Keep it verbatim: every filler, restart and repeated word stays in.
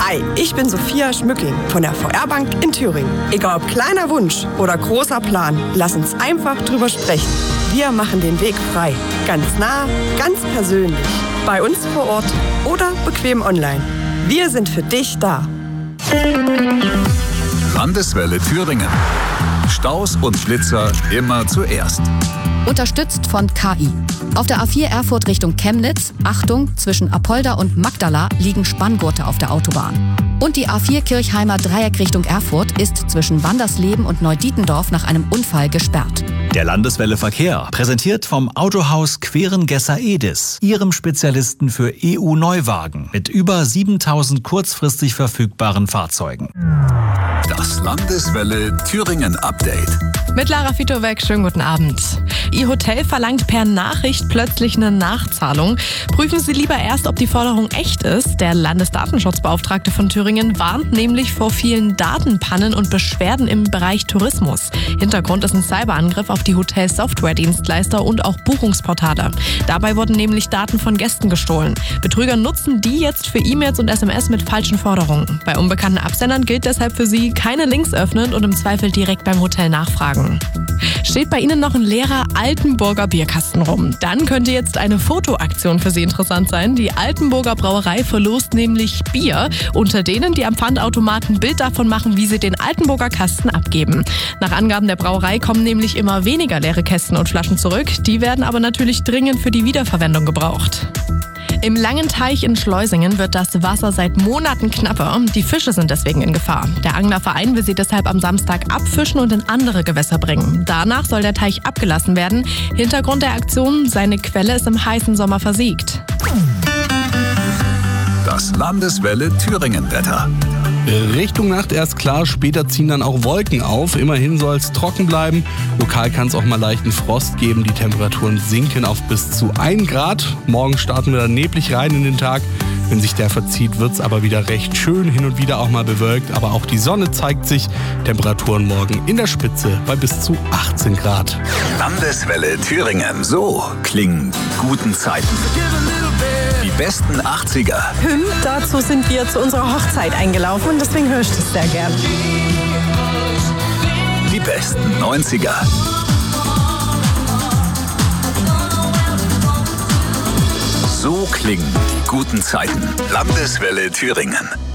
Hi, ich bin Sophia Schmücking von der V R-Bank in Thüringen. Egal ob kleiner Wunsch oder großer Plan, lass uns einfach drüber sprechen. Wir machen den Weg frei. Ganz nah, ganz persönlich. Bei uns vor Ort oder bequem online. Wir sind für dich da. Landeswelle Thüringen. Staus und Blitzer immer zuerst. Unterstützt von K I. Auf der A vier Erfurt Richtung Chemnitz, Achtung, zwischen Apolda und Magdala liegen Spanngurte auf der Autobahn. Und die A vier Kirchheimer Dreieck Richtung Erfurt ist zwischen Wandersleben und Neudietendorf nach einem Unfall gesperrt. Der Landeswelle Verkehr, präsentiert vom Autohaus Querengesser Edis, ihrem Spezialisten für E U-Neuwagen mit über siebentausend kurzfristig verfügbaren Fahrzeugen. Das Landeswelle Thüringen Update. Mit Lara Fitowek, schönen guten Abend. Ihr Hotel verlangt per Nachricht plötzlich eine Nachzahlung. Prüfen Sie lieber erst, ob die Forderung echt ist. Der Landesdatenschutzbeauftragte von Thüringen warnt nämlich vor vielen Datenpannen und Beschwerden im Bereich Tourismus. Hintergrund ist ein Cyberangriff auf die Hotel-Software-Dienstleister und auch Buchungsportale. Dabei wurden nämlich Daten von Gästen gestohlen. Betrüger nutzen die jetzt für E-Mails und S M S mit falschen Forderungen. Bei unbekannten Absendern gilt deshalb für Sie, keine Links öffnen und im Zweifel direkt beim Hotel nachfragen. Steht bei Ihnen noch ein leerer Altenburger Bierkasten rum? Dann könnte jetzt eine Fotoaktion für Sie interessant sein. Die Altenburger Brauerei verlost nämlich Bier unter denen, die am Pfandautomaten ein Bild davon machen, wie sie den Altenburger Kasten abgeben. Nach Angaben der Brauerei kommen nämlich immer weniger leere Kästen und Flaschen zurück. Die werden aber natürlich dringend für die Wiederverwendung gebraucht. Im Langen Teich in Schleusingen wird das Wasser seit Monaten knapper. Die Fische sind deswegen in Gefahr. Der Anglerverein will sie deshalb am Samstag abfischen und in andere Gewässer bringen. Danach soll der Teich abgelassen werden. Hintergrund der Aktion: seine Quelle ist im heißen Sommer versiegt. Das Landeswelle Thüringen Wetter. Richtung Nacht erst klar, später ziehen dann auch Wolken auf. Immerhin soll es trocken bleiben. Lokal kann es auch mal leichten Frost geben. Die Temperaturen sinken auf bis zu ein Grad. Morgen starten wir dann neblig rein in den Tag. Wenn sich der verzieht, wird es aber wieder recht schön. Hin und wieder auch mal bewölkt. Aber auch die Sonne zeigt sich. Temperaturen morgen in der Spitze bei bis zu achtzehn Grad. Landeswelle Thüringen. So klingen die guten Zeiten. Die besten achtziger. Hüm, dazu sind wir zu unserer Hochzeit eingelaufen und deswegen höre ich das sehr gern. Die besten neunziger. So klingen die guten Zeiten. Landeswelle Thüringen.